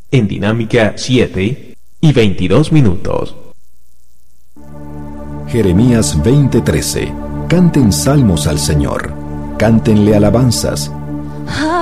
en Dinámica 7:22. Jeremías 20:13. Canten salmos al Señor, cántenle alabanzas.